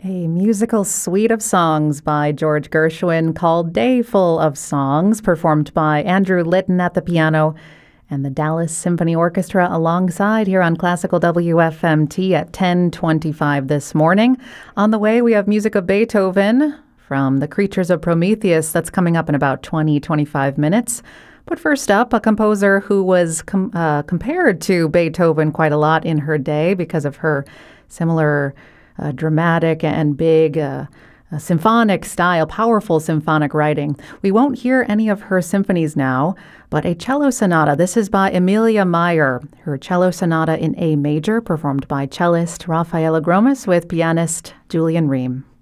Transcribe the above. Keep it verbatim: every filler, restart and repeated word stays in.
A musical suite of songs by George Gershwin called Day Full of Songs, performed by Andrew Litton at the piano and the Dallas Symphony Orchestra alongside here on Classical W F M T at ten twenty-five this morning. On the way, we have music of Beethoven from The Creatures of Prometheus. That's coming up in about twenty, twenty-five minutes. But first up, a composer who was com- uh, compared to Beethoven quite a lot in her day because of her similar uh, dramatic and big uh, uh, symphonic style, powerful symphonic writing. We won't hear any of her symphonies now, but a cello sonata. This is by Emilia Meyer, her cello sonata in A major, performed by cellist Rafaela Gromas with pianist Julian Ream.